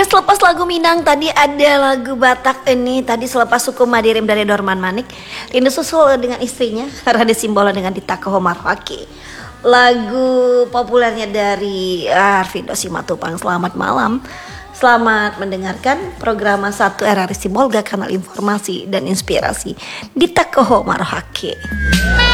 Oke, selepas lagu Minang tadi ada lagu Batak ini. Tadi selepas Suku Madirim dari Dorman Manik, Rindu Susul dengan istrinya Rade Simbola dengan Dita Kohomarwaki. Lagu populernya dari Arvindo Simatupang. Selamat malam. Selamat mendengarkan program 1 RRI Sibolga, kanal informasi dan inspirasi Dita Kohomarwaki.